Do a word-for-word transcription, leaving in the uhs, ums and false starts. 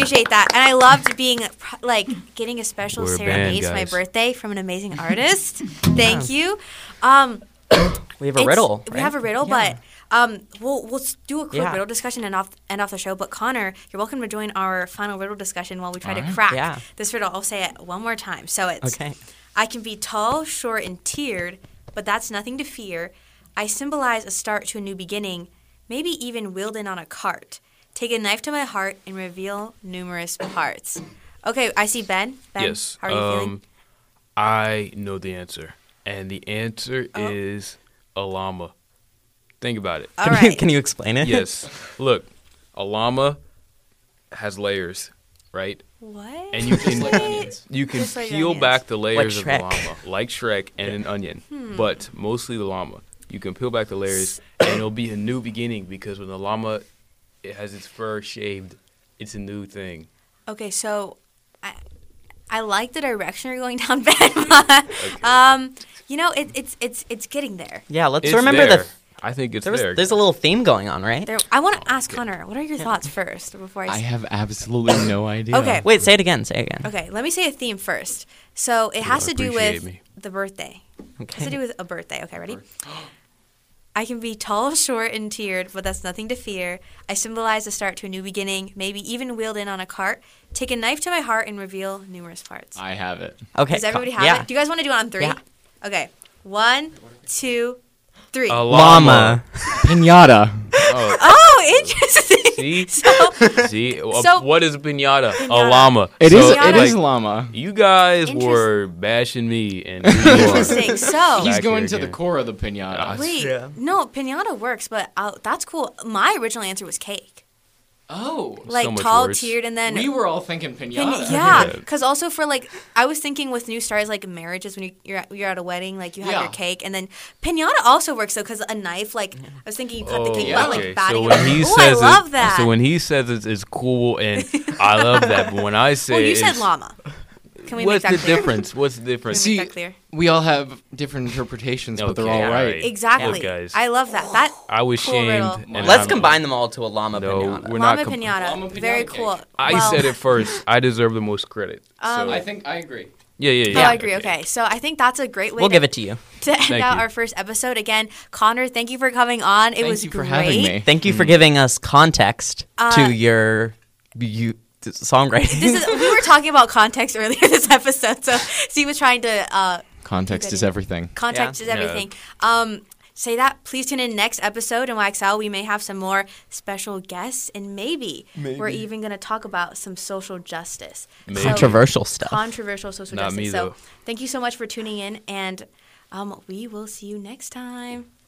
appreciate that. And I loved being, like, getting a special We're a serenade band, for my guys. birthday from an amazing artist. Thank you. Um, We have a it's- riddle. We right? have a riddle, Yeah. but um, we'll we'll s- do a quick Yeah. riddle discussion and off end off the show. But Connor, you're welcome to join our final riddle discussion while we try All to right. crack Yeah. this riddle. I'll say it one more time. So it's Okay. I can be tall, short, and tiered, but that's nothing to fear. I symbolize a start to a new beginning, maybe even wheeled in on a cart. Take a knife to my heart and reveal numerous parts. Okay, I see Ben. Ben, Yes. how are you um, feeling? I know the answer, and the answer Oh. is a llama. Think about it. All Can, right. you, can you explain it? Yes. Look, a llama has layers, right? What? And you can like onions. you can Just like peel onions. back the layers of the Shrek. llama, like Shrek and an onion, Hmm. but mostly the llama. You can peel back the layers, and it'll be a new beginning because when the llama it has its fur shaved, it's a new thing. Okay, so I I like the direction you're going down, Ben. but, um, you know, it, it's it's it's getting there. Yeah, let's It's remember there. the. I think it's There was, there. there's a little theme going on, right? There. I want to ask Connor, what are your thoughts first before I? I s- have absolutely no idea. Okay. Wait, say it again. Say it again. Okay, let me say a theme first. So it has to do appreciate with me. the birthday. It has to Okay. do with a birthday. Okay, ready? I can be tall, short, and tiered, but that's nothing to fear. I symbolize the start to a new beginning, maybe even wheeled in on a cart. Take a knife to my heart and reveal numerous parts. I have it. Okay. Does everybody co- have yeah. it? Do you guys want to do it on three? Yeah. Okay. One, two, three. a Llama. Pinata. Oh, Oh, interesting. see, So, see. Uh, So- what is a pinata? Pinata. A llama. It So, is. Pinata. It is like, llama. You guys Interest- were bashing me, and here you are. interesting. So, He's Back going here to the again. core of the pinata. wait. Yeah. No, pinata works, but uh, that's cool. My original answer was cake. Oh. Like much tall, worse. tiered, and then We were all thinking Pin- pinata. yeah, Yeah. because also for like, I was thinking with new stars like marriages when you, you're at, you're at a wedding, like you have Yeah. your cake, and then pinata also works though because a knife, like I was thinking you cut the cake, yeah. but like okay. batting So it. when he Ooh, says I love it, that. so when he says it's, it's cool, and I love that, but when I say well, you it's, said llama. Can we what's make the that clear? difference? What's the Can we difference? See, make that clear? We all have different interpretations, but they're Okay, all all right. right. Exactly. Look, guys. I love that. That I was Cool shamed. riddle. and Let's I'm- combine them all to a llama No, pinata. we're not llama com- pinata, Llama very pinata cool. cake. I Well, said it first. I deserve the most credit. Um, so, I think I agree. yeah, yeah, Oh, yeah. I agree. Okay, so I think that's a great way We'll to, give it to you. to end Thank out you. our first episode. Again, Connor, thank you for coming on. It Thank was you for great. having me. Thank you for giving us context Uh, to your you songwriting. This is we were talking about context earlier this episode, so Steve was trying to uh, Context is Good. everything. context Yeah. is everything. Um, say that. Please tune in next episode in Y X L. We may have some more special guests, and maybe, we're even going to talk about some social justice, Maybe. So- Controversial stuff. controversial social Not justice. me, so though. thank you so much for tuning in, and um, we will see you next time.